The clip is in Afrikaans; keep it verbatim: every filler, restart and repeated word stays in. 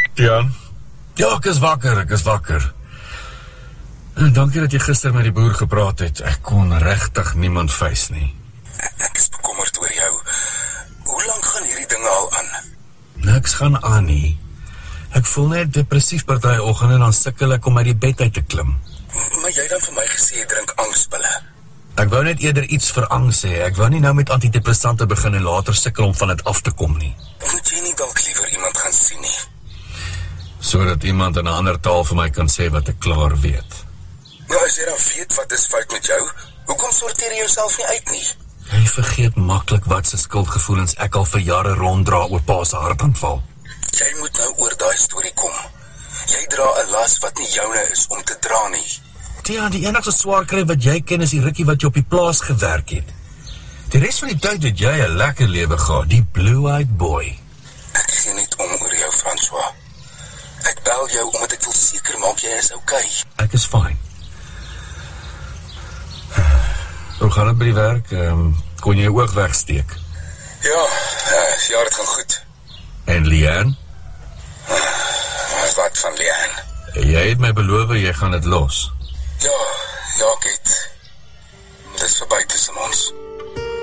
Tiaan? Ja, ek is wakker, ek is wakker. En dankie dat jy gister met die boer gepraat het. Ek kon regtig niemand face nie. Ek is bekommerd oor jou. Hoe lang gaan hierdie dinge al aan? Niks gaan aan nie. Ek voel net depressief party oggend en dan sukkel ek om uit die bed uit te klim. Maar jy dan vir my gesê jy drink angspille. Ek wou net eerder iets vir angs hê. Ek wou nie nou met antidepressante begin en later sukkel om van dit af te kom nie. Moet jy nie dalk liewer iemand gaan sien nie? Sodat iemand in 'n ander taal vir my kan sê wat ek klaar weet. Nou as jy dan weet wat is fout met jou, hoekom sorteer jy jouself nie uit nie? Jy vergeet maklik wat se skuldgevoelens ek al vir jare ronddra oor pa se hartaanval. Jy moet nou oor daai storie kom. Jy dra 'n las wat nie joune is om te dra nie. Tia, die enigste swaar kry wat jy ken is die rukkie wat jy op die plaas gewerk het. Die res van die tyd het jy 'n lekker lewe gehad, die blue-eyed boy. Ek gee net om oor jou, François. Ek bel jou omdat ek wil seker maak jy is okay. Ek is fine. Hoe gaan het by die werk? Um, kon jy jou oog wegsteek? Ja, uh, ja, dit gaan goed. En Liane? Uh, wat van Liane? Jy het my beloof jy gaan dit los. Ja, ja, Kate. Dit is verby tussen ons.